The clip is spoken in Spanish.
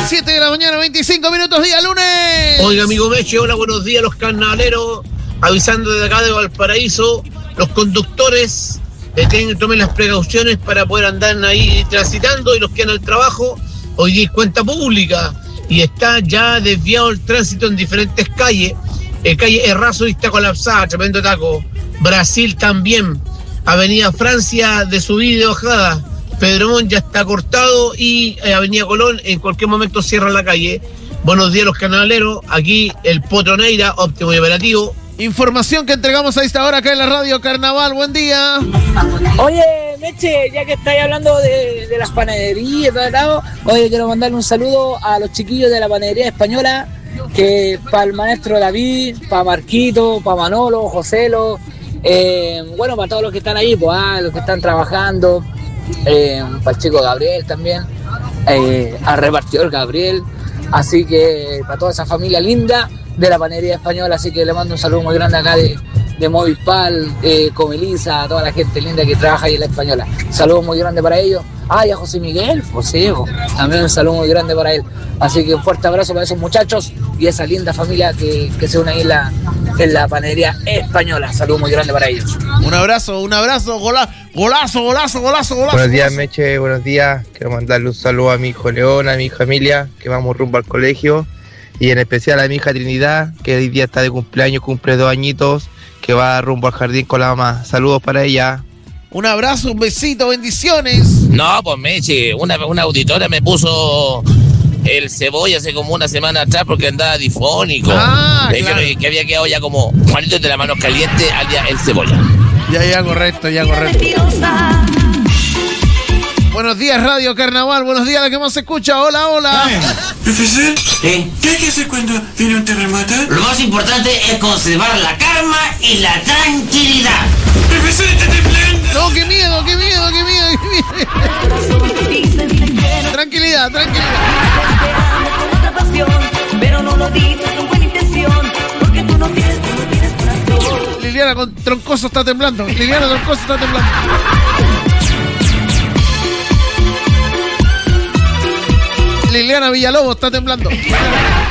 7 de la mañana, 25 minutos, día lunes. Oiga, amigo Meche, hola, buenos días, los carnavaleros. Avisando desde acá de Valparaíso, los conductores tomen las precauciones para poder andar ahí transitando, y los que van al trabajo, hoy día es cuenta pública y está ya desviado el tránsito en diferentes calles. Calle Errázuriz está colapsada, tremendo taco. Brasil también. Avenida Francia de subida y de bajada. Pedromón ya está cortado y Avenida Colón en cualquier momento cierra la calle. Buenos días, los carnavaleros. Aquí el Potroneira, óptimo y operativo. Información que entregamos a esta hora acá en la radio Carnaval. Buen día. Oye, Meche, ya que estáis hablando de las panaderías y todo el lado, oye, quiero mandarle un saludo a los chiquillos de la panadería española, que para el maestro David, para Marquito, para Manolo, Joselo, bueno, para todos los que están ahí, pues, los que están trabajando, para el chico Gabriel también, al repartidor Gabriel, así que para toda esa familia linda de la panadería española, así que le mando un saludo muy grande acá de Movispal, Comelisa, a toda la gente linda que trabaja ahí en la española. Saludos muy grande para ellos. Y a José Miguel, también un saludo muy grande para él. Así que un fuerte abrazo para esos muchachos y esa linda familia que se une ahí en la panadería española. Saludos muy grande para ellos. Un abrazo, golazo. Buenos días, Meche, buenos días. Quiero mandarle un saludo a mi hijo León, a mi hija Emilia, que vamos rumbo al colegio. Y en especial a mi hija Trinidad, que hoy día está de cumpleaños, cumple 2 añitos, que va rumbo al jardín con la mamá. Saludos para ella. Un abrazo, un besito, bendiciones. No, pues Meche, una auditora me puso el Cebolla hace como una semana atrás porque andaba difónico. Claro. Que había quedado ya como Juanito de la mano caliente al día el Cebolla. Ya, correcto. Buenos días, Radio Carnaval. Buenos días, la que más se escucha. Hola. Profesor, ¿qué hay que hacer cuando viene un terremoto? Lo más importante es conservar la calma y la tranquilidad. Profesor, está temblando. No, qué miedo. Tranquilidad. Pero no lo dices con buena intención, porque tú no tienes corazón. Liliana con Troncoso está temblando. Liliana Villalobos está temblando.